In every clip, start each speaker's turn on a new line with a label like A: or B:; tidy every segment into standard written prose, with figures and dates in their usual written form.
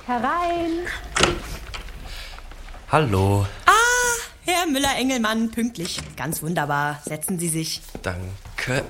A: Herein.
B: Hallo.
C: Herr Müller-Engelmann, pünktlich. Ganz wunderbar. Setzen Sie sich.
B: Danke.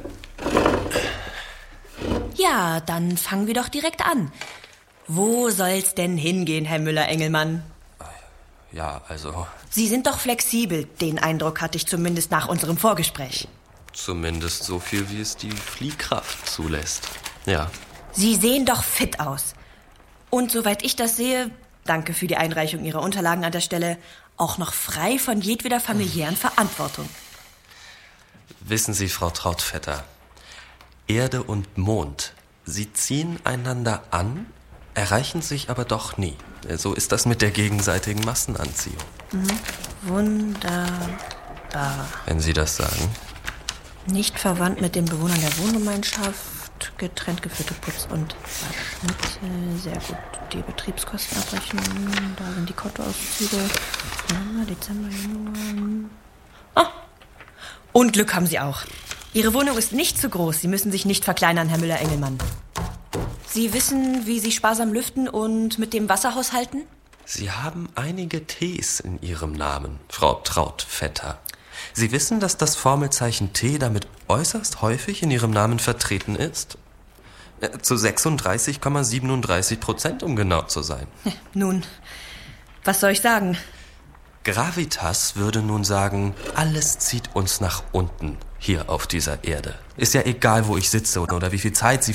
C: Ja, dann fangen wir doch direkt an. Wo soll's denn hingehen, Herr Müller-Engelmann?
B: Ja, also...
C: Sie sind doch flexibel. Den Eindruck hatte ich zumindest nach unserem Vorgespräch.
B: Zumindest so viel, wie es die Fliehkraft zulässt. Ja.
C: Sie sehen doch fit aus. Und soweit ich das sehe, danke für die Einreichung Ihrer Unterlagen an der Stelle, auch noch frei von jedweder familiären Verantwortung.
B: Wissen Sie, Frau Trautvetter, Erde und Mond, sie ziehen einander an, erreichen sich aber doch nie. So ist das mit der gegenseitigen Massenanziehung.
C: Wunderbar.
B: Wenn Sie das sagen.
C: Nicht verwandt mit den Bewohnern der Wohngemeinschaft, getrennt geführte Putz- und Waschmittel. Sehr gut. Die Betriebskostenabrechnung, da sind die Kontoauszüge. Januar, Dezember, Januar. Und Glück haben Sie auch. Ihre Wohnung ist nicht zu groß. Sie müssen sich nicht verkleinern, Herr Müller-Engelmann. Sie wissen, wie Sie sparsam lüften und mit dem Wasser haushalten?
B: Sie haben einige Ts in Ihrem Namen, Frau Trautvetter. Sie wissen, dass das Formelzeichen T damit äußerst häufig in Ihrem Namen vertreten ist? Zu 36,37%, um genau zu sein.
C: Nun, was soll ich sagen?
B: Gravitas würde nun sagen, alles zieht uns nach unten hier auf dieser Erde. Ist ja egal, wo ich sitze oder wie viel Zeit Sie